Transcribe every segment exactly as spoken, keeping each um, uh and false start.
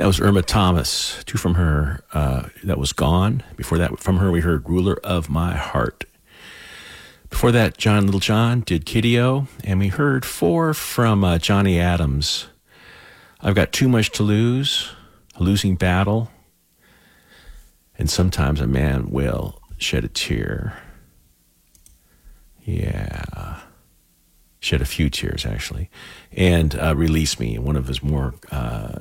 That was Irma Thomas. Two from her, uh, that was Gone. Before that, from her, we heard Ruler of My Heart. Before that, John Littlejohn did Kiddio, and we heard four from uh, Johnny Adams. I've Got Too Much to Lose, A Losing Battle, and Sometimes a Man Will Shed a Tear. Yeah. Shed a few tears, actually. And uh, Release Me, one of his more, uh,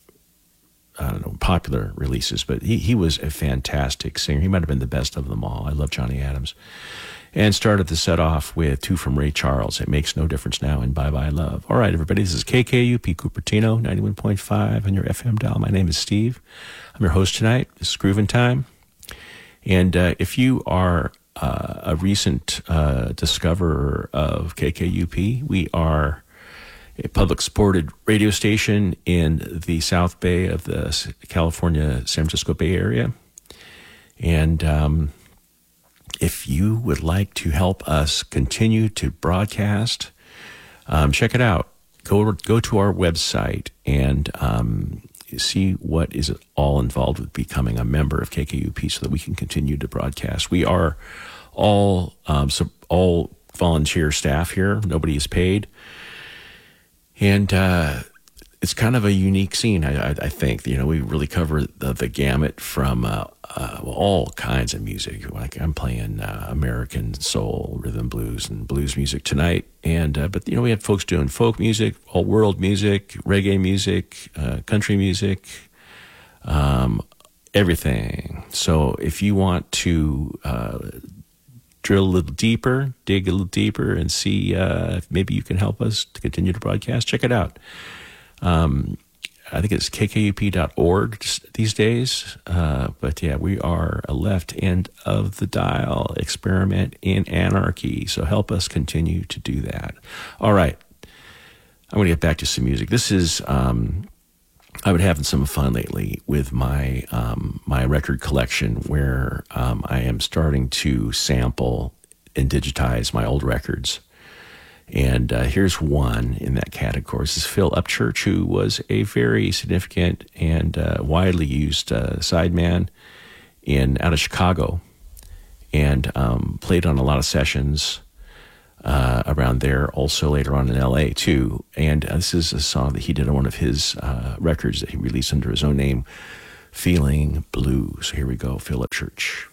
I don't know, popular releases. But he, he was a fantastic singer. He might have been the best of them all. I love Johnny Adams. And started the set off with two from Ray Charles, It Makes No Difference Now, and Bye Bye Love. All right, everybody, this is K K U P Cupertino, ninety-one point five on your F M dial. My name is Steve. I'm your host tonight. This is Groovin' Time. And uh, if you are uh, a recent uh, discoverer of K K U P, we are a public-supported radio station in the South Bay of the California, San Francisco Bay Area. And um, if you would like to help us continue to broadcast, um, check it out. Go go to our website and um, see what is all involved with becoming a member of K K U P so that we can continue to broadcast. We are all um, so all volunteer staff here. Nobody is paid. And uh, it's kind of a unique scene, I, I, I think. You know, we really cover the, the gamut from uh, uh, all kinds of music. Like I'm playing uh, American soul, rhythm blues, and blues music tonight. And uh, but you know, we had folks doing folk music, all world music, reggae music, uh, country music, um, everything. So if you want to uh, drill a little deeper, dig a little deeper, and see uh, if maybe you can help us to continue to broadcast, check it out. Um, I think it's K K U P dot org these days. Uh, but yeah, we are a left end of the dial experiment in anarchy. So help us continue to do that. All right. I'm going to get back to some music. This is, um, I've been having some fun lately with my, um, my record collection where, um, I am starting to sample and digitize my old records. And uh, here's one in that category. This is Phil Upchurch, who was a very significant and uh, widely used uh, sideman in out of Chicago, and um, played on a lot of sessions uh, around there. Also later on in L A too. And uh, this is a song that he did on one of his uh, records that he released under his own name, "Feeling Blue." So here we go, Phil Upchurch.